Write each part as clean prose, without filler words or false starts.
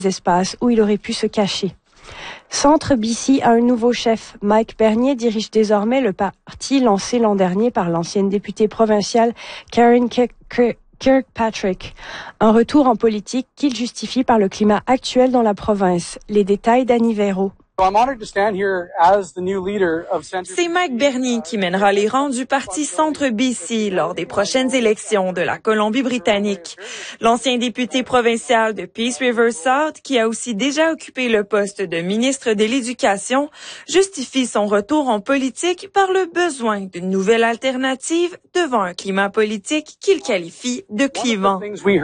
espaces où il aurait pu se cacher. Centre BC a un nouveau chef. Mike Bernier dirige désormais le parti lancé l'an dernier par l'ancienne députée provinciale Karen Kirkpatrick. Un retour en politique qu'il justifie par le climat actuel dans la province. Les détails d'Annie Véro. C'est Mike Bernier qui mènera les rangs du parti Centre BC lors des prochaines élections de la Colombie-Britannique. L'ancien député provincial de Peace River South, qui a aussi déjà occupé le poste de ministre de l'Éducation, justifie son retour en politique par le besoin d'une nouvelle alternative devant un climat politique qu'il qualifie de clivant.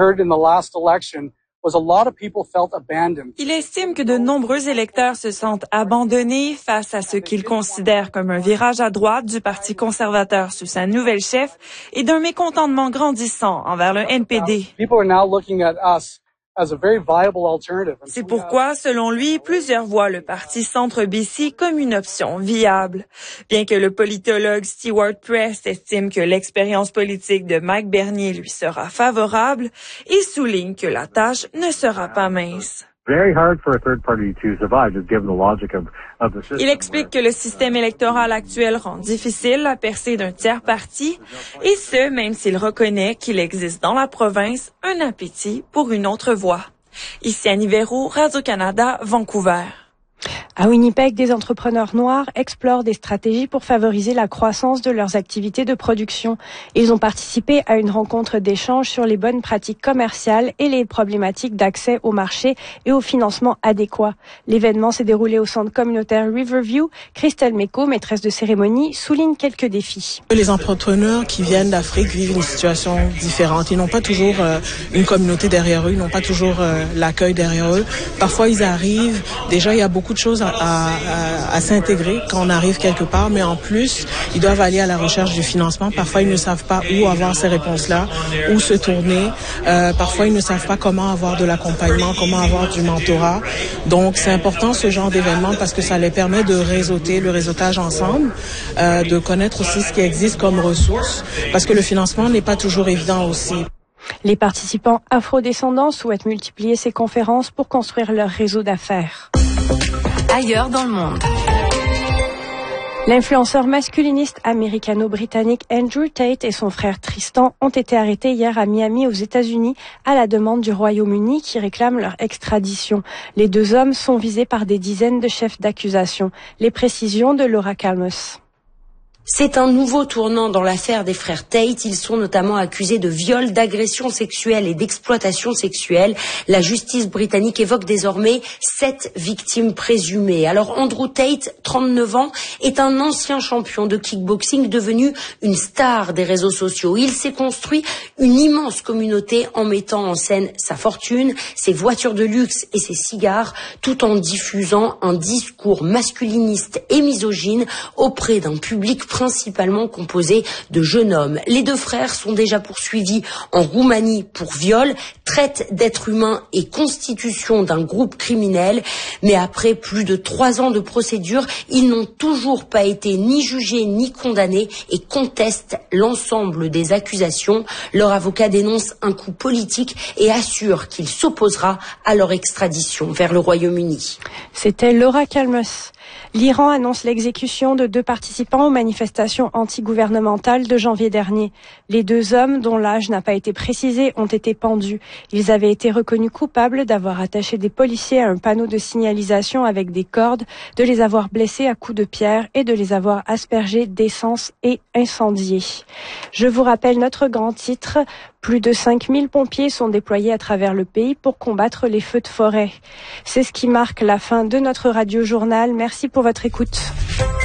Il estime que de nombreux électeurs se sentent abandonnés face à ce qu'ils considèrent comme un virage à droite du Parti conservateur sous sa nouvelle chef et d'un mécontentement grandissant envers le NPD. C'est pourquoi, selon lui, plusieurs voient le parti Centre BC comme une option viable. Bien que le politologue Stewart Prest estime que l'expérience politique de Mike Bernier lui sera favorable, il souligne que la tâche ne sera pas mince. Il explique que le système électoral actuel rend difficile la percée d'un tiers parti, et ce, même s'il reconnaît qu'il existe dans la province un appétit pour une autre voie. Ici Annie Véro, Radio-Canada, Vancouver. À Winnipeg, des entrepreneurs noirs explorent des stratégies pour favoriser la croissance de leurs activités de production. Ils ont participé à une rencontre d'échange sur les bonnes pratiques commerciales et les problématiques d'accès au marché et au financement adéquat. L'événement s'est déroulé au centre communautaire Riverview. Christelle Meko, maîtresse de cérémonie, souligne quelques défis. Les entrepreneurs qui viennent d'Afrique vivent une situation différente. Ils n'ont pas toujours une communauté derrière eux, ils n'ont pas toujours l'accueil derrière eux. Parfois, ils arrivent, déjà il y a beaucoup de choses à s'intégrer quand on arrive quelque part, mais en plus, ils doivent aller à la recherche du financement. Parfois, ils ne savent pas où avoir ces réponses-là, où se tourner. Parfois, ils ne savent pas comment avoir de l'accompagnement, comment avoir du mentorat. Donc, c'est important ce genre d'événement parce que ça les permet de réseauter, le réseautage ensemble, de connaître aussi ce qui existe comme ressources, parce que le financement n'est pas toujours évident aussi. Les participants afrodescendants souhaitent multiplier ces conférences pour construire leur réseau d'affaires. Ailleurs dans le monde. L'influenceur masculiniste américano-britannique Andrew Tate et son frère Tristan ont été arrêtés hier à Miami aux États-Unis à la demande du Royaume-Uni qui réclame leur extradition. Les deux hommes sont visés par des dizaines de chefs d'accusation. Les précisions de Laura Calmus. C'est un nouveau tournant dans l'affaire des frères Tate. Ils sont notamment accusés de viol, d'agression sexuelle et d'exploitation sexuelle. La justice britannique évoque désormais 7 victimes présumées. Alors Andrew Tate, 39 ans, est un ancien champion de kickboxing devenu une star des réseaux sociaux. Il s'est construit une immense communauté en mettant en scène sa fortune, ses voitures de luxe et ses cigares, tout en diffusant un discours masculiniste et misogyne auprès d'un public principalement composé de jeunes hommes. Les deux frères sont déjà poursuivis en Roumanie pour viol, traite d'êtres humains et constitution d'un groupe criminel. Mais après plus de 3 ans de procédure, ils n'ont toujours pas été ni jugés ni condamnés et contestent l'ensemble des accusations. Leur avocat dénonce un coup politique et assure qu'il s'opposera à leur extradition vers le Royaume-Uni. C'était Laura Calmus. L'Iran annonce l'exécution de 2 participants aux manifestations antigouvernementales de janvier dernier. Les 2 hommes, dont l'âge n'a pas été précisé, ont été pendus. Ils avaient été reconnus coupables d'avoir attaché des policiers à un panneau de signalisation avec des cordes, de les avoir blessés à coups de pierre et de les avoir aspergés d'essence et incendiés. Je vous rappelle notre grand titre. Plus de 5000 pompiers sont déployés à travers le pays pour combattre les feux de forêt. C'est ce qui marque la fin de notre radio-journal. Merci pour votre écoute.